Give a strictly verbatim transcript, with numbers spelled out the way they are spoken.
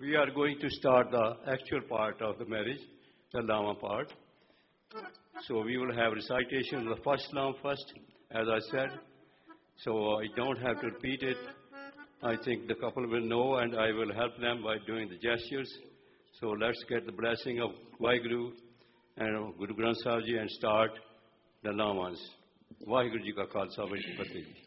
we are going to start the actual part of the marriage, the Lama part. So we will have recitation of the first Lam first, as I said. So I don't have to repeat it. I think the couple will know, and I will help them by doing the gestures. So let's get the blessing of Vaheguru and Guru Granth Sahib Ji and start the Lamas. Vaheguru Ji Ka Khalsa, Vaheguru Ji Ki Fateh.